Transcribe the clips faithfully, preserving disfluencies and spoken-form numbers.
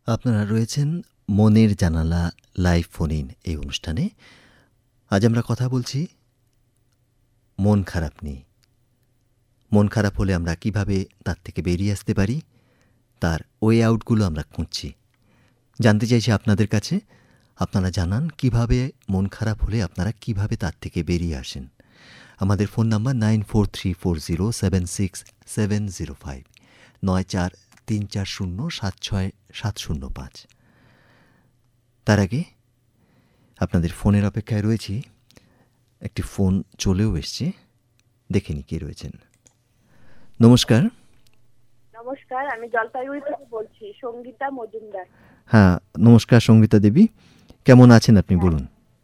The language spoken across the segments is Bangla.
আপনারা রয়েছেন মনের জানালা লাইভ ফোন ইন এই অনুষ্ঠানে। আজ আমরা কথা বলছি মন খারাপ নিয়ে। মন খারাপ হলে আমরা কিভাবে তার থেকে বেরিয়ে আসতে পারি, তার ওয়ে আউটগুলো আমরা খুঁজছি। জানতে চাইছি আপনাদের কাছে, আপনারা জানান কিভাবে মন খারাপ হলে আপনারা কিভাবে তার থেকে বেরিয়ে আসেন। আমাদের phone number nine four three four zero seven six seven zero five, নয় চার তিন চার শূন্য সাত ছয় সাত শূন্য পাঁচ। তার আগে আপনাদের ফোনের অপেক্ষায় রয়েছি। একটি ফোন চলেও এসছে, দেখে নি কে রয়েছেন। নমস্কার। নমস্কার, আমি জলপাইগুড়ি থেকে বলছি, সঙ্গীতা মজুমদার। হ্যাঁ, নমস্কার সঙ্গীতা দেবী, কেমন আছেন আপনি বলুন?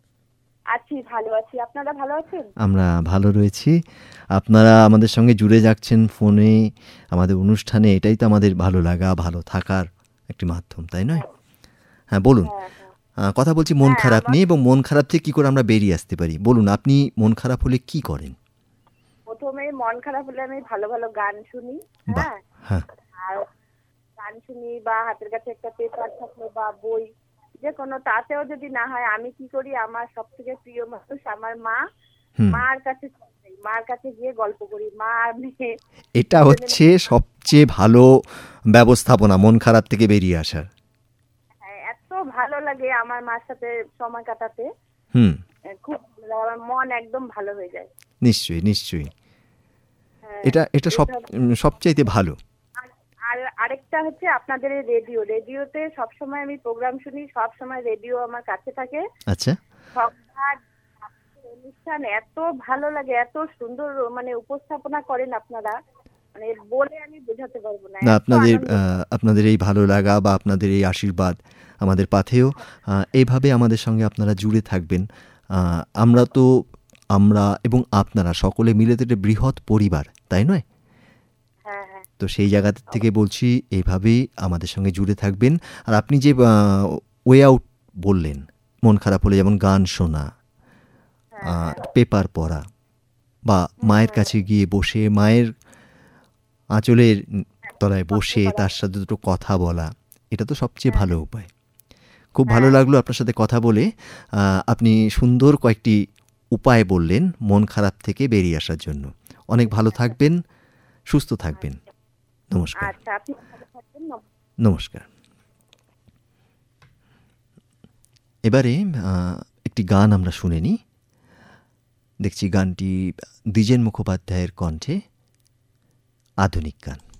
আছি, ভালো আছি। আপনারা ভালো আছেন? আমরা ভালো রয়েছি। আপনারা আমাদের সঙ্গে জুড়ে যাচ্ছেন ফোনে, আমাদের অনুষ্ঠানে। এটাই তো আমাদের ভালো লাগা, ভালো থাকার একটি মাধ্যম, তাই নয়? হ্যাঁ বলুন। হ্যাঁ, হ্যাঁ। আহ, কথা বলছি মন হ্যাঁ, খারাপ আমার নিয়ে, এবং মন খারাপ থেকে কী করে আমরা বেরিয়ে আসতে পারি বলুন। আপনি মন খারাপ হলে কি করেন? প্রথমে মন খারাপ হলে আমি ভালো ভালো গান শুনি। বাহ, হ্যাঁ, হ্যাঁ, আর গান শুনি বা হাতের কাছে একটা পেপার থাকলো বা বই, যে কোনো, তাতেও যদি না হয় আমি কি করি, আমার সব থেকে প্রিয় মানুষ আমার মা, হুম। মার কাছে চলে যাই। মার কাছে গিয়ে গল্প করি, মা আর মেয়ে এটা দুজনে হচ্ছে মিলে। সবচেয়ে ভালো ব্যবস্থাপনা মন খারাপ থেকে বেরিয়ে আসার। হ্যাঁ, এত ভালো লাগে আমার মার সাথে সময় কাটাতে। হুম। আহ, খুব ভালো লাগে, আমার মন একদম ভালো হয়ে যায়। নিশ্চয়ই, নিশ্চয়ই। হ্যাঁ, এটা এটা সব এইভাবে। উম, সবচাইতে ভালো। আর আর আরেকটা হচ্ছে আপনাদের এই রেডিও রেডিওতে সবসময় আমি প্রোগ্রাম শুনি, সব সময় রেডিও আমার কাছে থাকে। আচ্ছা। সবার অনুষ্ঠান এত ভালো লাগে, এত সুন্দর মানে উপস্থাপনা করেন আপনারা, মানে বলে আমি বোঝাতে পারবো না, না, এত আপনাদের আনন্দ। আহ, আপনাদের এই ভালো লাগা বা আপনাদের এই আশীর্বাদ আমাদের পাথেয়। আহ, এইভাবে আমাদের সঙ্গে আপনারা জুড়ে থাকবেন। আহ, আমরা তো আমরা এবং আপনারা সকলে মিলে তো একটা বৃহৎ পরিবার, তাই নয়? হ্যাঁ, হ্যাঁ, তো সেই জায়গা থেকে বলছি, এইভাবেই আমাদের সঙ্গে জুড়ে থাকবেন। আর আপনি যে ওয়ে আউট বললেন, মন খারাপ হলে যেমন গান শোনা, হ্যাঁ, হ্যাঁ, পেপার পড়া, বা মায়ের কাছে গিয়ে বসে মায়ের আঁচলের তলায় কষ্ট বসে করা। তার সাথে দুটো কথা বলা, এটা তো সবচেয়ে হ্যাঁ, ভালো উপায়। খুব ভালো হ্যাঁ, লাগলো আপনার সাথে কথা বলে। আহ, আপনি সুন্দর কয়েকটি উপায় বললেন মন খারাপ থেকে বেরিয়ে আসার জন্য। অনেক ভালো থাকবেন, সুস্থ থাকবেন। নমস্কার। আচ্ছা, আপনি ভালো থাকবেন। নমস্কার। এবারে আহ, একটি গান আমরা শুনে নিই। দেখছি গানটি দ্বিজেন মুখোপাধ্যায়ের কণ্ঠে, আধুনিক গান।